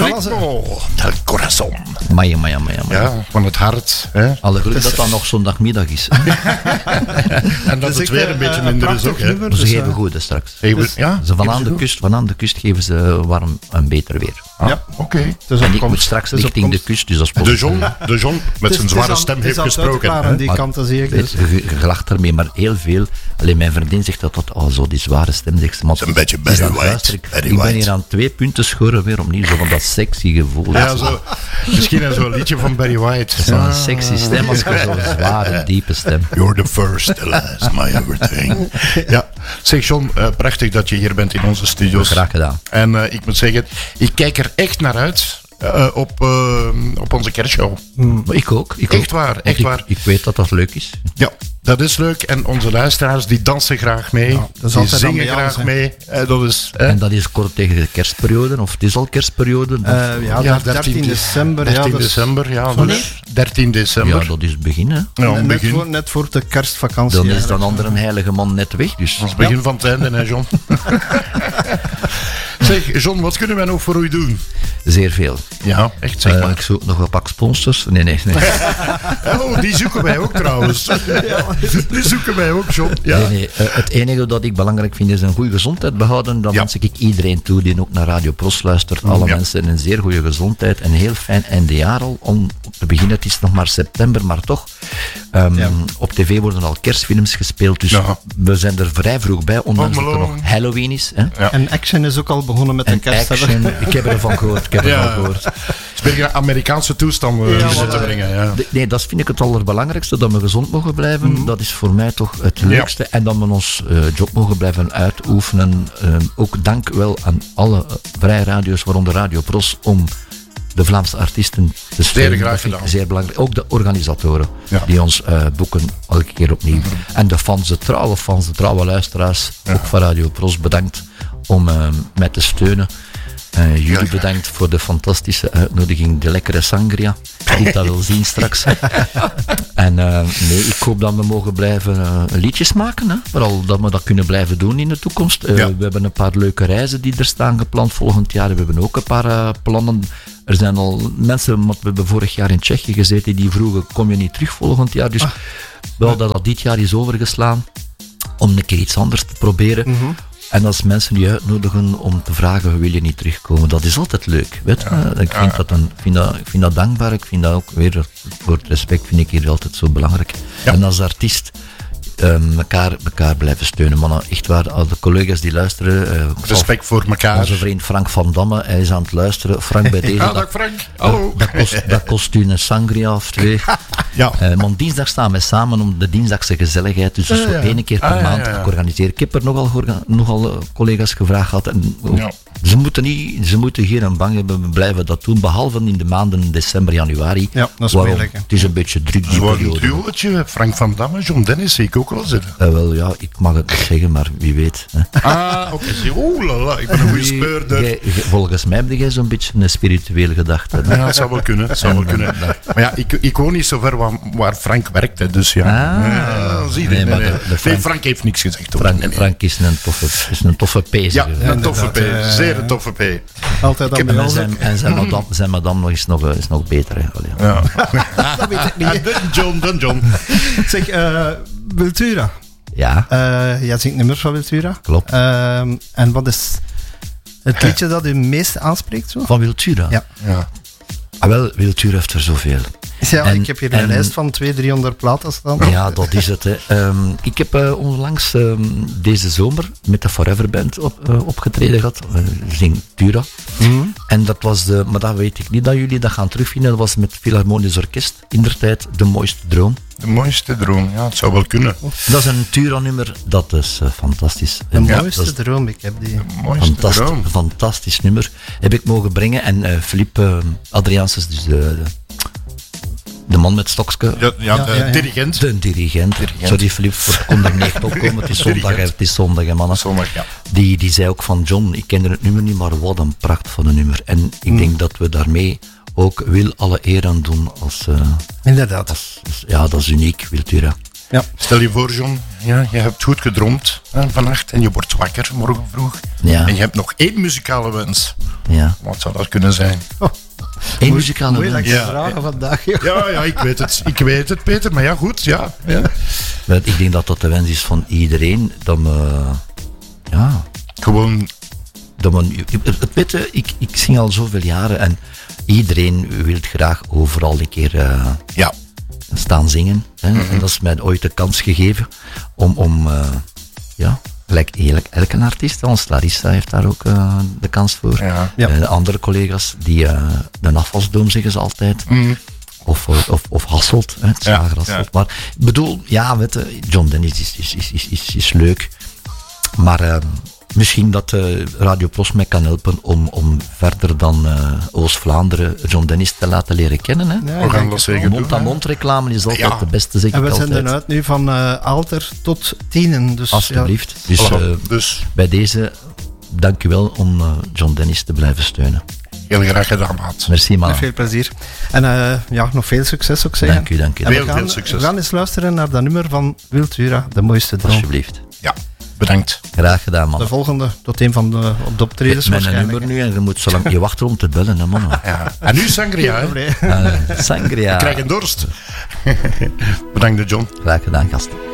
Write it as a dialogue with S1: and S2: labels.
S1: Ritmo del corazon.
S2: Maya.
S1: Ja, van het hart. Hè?
S2: Alle geluk dat dat nog zondagmiddag is.
S1: En dat het weer een beetje minder is ook. Hè?
S2: Ze geven goed straks.
S1: Ja,
S2: Ze van aan de kust geven ze warm en beter weer.
S1: Ja, oké.
S3: Dus
S2: En ik moet straks richting de kust, dus dat is positief.
S1: De John met zijn zware stem heeft gesproken.
S3: Aan die kant, zie ik dus.
S2: Je lacht ermee, maar heel veel. Alleen mijn vriendin zegt dat zo die zware stem zegt.
S1: Het is een beetje Barry White.
S2: Ik ben hier aan 2 punten schoren weer opnieuw, zo van dat sexy gevoel.
S1: Ja, zo, misschien zo'n liedje van Barry White.
S2: Zo'n sexy stem als je zo'n zware, diepe stem.
S1: You're the first, the last, my everything. Ja, zeg John, prachtig dat je hier bent in onze studio's.
S2: Graag gedaan.
S1: En ik moet zeggen, ik kijk er echt naar uit. Op onze kerstshow.
S2: Ik ook.
S1: Echt waar.
S2: Ik weet dat dat leuk is.
S1: Ja, dat is leuk. En onze luisteraars die dansen graag mee. Die zingen graag mee. Dat is,
S2: en dat is kort tegen de kerstperiode, of het is al kerstperiode?
S3: 13 december.
S1: 13 december, ja. Dus 13 december.
S2: Ja, dat is het begin, hè.
S1: Ja,
S3: net voor de kerstvakantie.
S2: Dan is dan andere heilige man net weg. Dus.
S1: Dat is het begin van het einde, hè, John. Zeg, John, wat kunnen wij nog voor u doen?
S2: Zeer veel.
S1: Ja, echt, zeg maar.
S2: Ik zoek nog een pak sponsors. Nee.
S1: Oh, die zoeken wij ook trouwens. Die zoeken wij ook, John. Ja.
S2: Nee. Het enige dat ik belangrijk vind is een goede gezondheid behouden. Dan wens ik iedereen toe die ook naar Radio Pros luistert. Alle mensen een zeer goede gezondheid. Een heel fijn eindejaar al. Om te beginnen, het is nog maar september, maar toch. Op tv worden al kerstfilms gespeeld. Dus we zijn er vrij vroeg bij. Ondanks dat er nog Halloween is. Hè.
S3: Ja. En Action is ook al begonnen met een kerst.
S2: Ik heb ervan gehoord.
S1: Het is weer een Amerikaanse toestand te brengen. Ja.
S2: Nee, dat vind ik het allerbelangrijkste. Dat we gezond mogen blijven. Dat is voor mij toch het leukste. En dat we ons job mogen blijven uitoefenen. Ook dank wel aan alle vrije radio's, waaronder Radio Pros, om de Vlaamse artiesten te steunen.
S1: Zeer graag gedaan.
S2: Zeer belangrijk. Ook de organisatoren die ons boeken elke keer opnieuw. En de fans, de trouwe luisteraars, ook van Radio Pros, bedankt om mij te steunen. Jullie bedankt voor de fantastische uitnodiging, de lekkere sangria, die ik dat wil zien straks. En ik hoop dat we mogen blijven liedjes maken, hè? Vooral dat we dat kunnen blijven doen in de toekomst. We hebben een paar leuke reizen die er staan gepland volgend jaar. We hebben ook een paar plannen. Er zijn al mensen, want we hebben vorig jaar in Tsjechië gezeten, die vroegen, kom je niet terug volgend jaar? Dus wel dat dit jaar is overgeslaan, om een keer iets anders te proberen. En als mensen die uitnodigen om te vragen, wil je niet terugkomen? Dat is altijd leuk. Weet je? Ik vind dat dankbaar. Ik vind dat ook weer, voor het respect, vind ik hier altijd zo belangrijk. Ja. En als artiest elkaar blijven steunen. Mannen, echt waar, als de collega's die luisteren.
S1: Respect voor elkaar.
S2: Onze vriend Frank van Damme, hij is aan het luisteren. Frank, bij deze.
S1: Dag Frank. Hallo.
S2: Dat kost u een sangria of 2. Want dinsdag staan we samen om de dinsdagse gezelligheid. Dus zo 1 keer per maand organiseren. Ik heb er nogal collega's gevraagd gehad. En, ze moeten geen bang hebben. We blijven dat doen. Behalve in de maanden december, januari.
S3: Ja, dat is moeilijk.
S2: Het is een beetje druk die periode.
S1: Een duootje, Frank van Damme, John Dennis, zie ik ook wel zitten.
S2: Wel ja, ik mag het niet zeggen, maar wie weet. Hè.
S1: Oké. Oeh lala, ik ben een goede speurder.
S2: Volgens mij heb jij zo'n beetje een spirituele gedachte.
S1: Ja, het zou wel kunnen. Maar ja, ik woon niet zo ver waar Frank werkt, hè, dus ja. Zie je. Nee, Frank heeft niks gezegd.
S2: Frank is een toffe P.
S1: Ja, een toffe P. Zeer een toffe P.
S3: Altijd
S2: en zijn madame is nog beter. Hè.
S1: Ja.
S3: Dat weet ik niet.
S1: John.
S3: Zeg, Wiltura.
S2: Ja.
S3: Jij zingt nummers van Wiltura.
S2: Klopt.
S3: En wat is het liedje dat u meest aanspreekt? Zo?
S2: Van Wiltura?
S1: Ja.
S2: Wel, Wiltura heeft er zoveel.
S3: Ja, ik heb hier een lijst van 200-300 platen staan.
S2: Ja, dat is het. Hè. Ik heb onlangs deze zomer met de Forever Band opgetreden gehad. Zing Tura. En dat was maar dat weet ik niet dat jullie dat gaan terugvinden. Dat was met Philharmonisch Orkest. Indertijd De Mooiste Droom.
S1: De Mooiste Droom, ja, het zou wel kunnen.
S2: Dat is een Tura-nummer, dat is fantastisch.
S3: De Mooiste Droom, ik heb die.
S2: Fantastisch nummer. Heb ik mogen brengen. En Philippe Adriaanses, dus de man met stokske.
S1: De dirigent.
S2: De dirigent. Sorry Philippe, ik kon er niet echt opkomen. Het is zondag, hè, mannen.
S1: Zondag, ja.
S2: Die zei ook van, John, ik kende het nummer niet, maar wat een pracht van een nummer. En ik denk dat we daarmee ook Wil alle eer aan doen.
S3: Inderdaad.
S2: Dat is uniek, Wiltura.
S1: Ja. Stel je voor, John, je hebt goed gedroomd vannacht en je wordt wakker morgen vroeg.
S2: Ja.
S1: En je hebt nog 1 muzikale wens.
S2: Ja.
S1: Wat zou dat kunnen zijn?
S2: Eén muzikale
S3: Moeilijk
S2: wens.
S3: te vragen vandaag. joh.
S1: Ja, ik weet het, Peter. Maar ja, goed, ja.
S2: Ik denk dat dat de wens is van iedereen. Dat we, ja...
S1: Gewoon...
S2: Weet je, ik zing al zoveel jaren en iedereen wil graag overal een keer staan zingen. Hè. En dat is mij ooit de kans gegeven om gelijk elke artiest, ons Larissa heeft daar ook de kans voor.
S3: Ja.
S2: Andere collega's die de afwasdoom zeggen ze altijd. Of Hasselt, hè, het Slager Hasselt. Ja. Maar ik bedoel, weet je, John Dennis is leuk. Maar misschien dat Radio Pros mij kan helpen om verder dan Oost-Vlaanderen John Dennis te laten leren kennen. Hè.
S1: Ja, we gaan dat zeker doen.
S2: Mond-aan-mond reclame is altijd de beste, zeg ik
S3: En we
S2: altijd.
S3: zenden uit nu van Alter tot Tienen. Dus,
S2: alsjeblieft.
S1: Ja.
S2: Dus bij deze, dank u wel om John Dennis te blijven steunen.
S1: Heel graag gedaan, maat.
S2: Merci, man.
S3: Met veel plezier. En nog veel succes ook zeggen.
S2: Dank u.
S1: Veel succes.
S3: We gaan eens luisteren naar dat nummer van Wiltura, De Mooiste Droom.
S2: Alsjeblieft.
S1: Ja, bedankt.
S2: Graag gedaan, man.
S3: De volgende, tot een van de op de optredens
S2: Met een
S3: waarschijnlijk.
S2: nummer nu en je moet zo lang je wachten om te bellen, hè, man.
S1: Ja. En nu sangria, hè?
S2: Sangria.
S1: Ik krijg een dorst. Bedankt, John.
S2: Graag gedaan, gasten.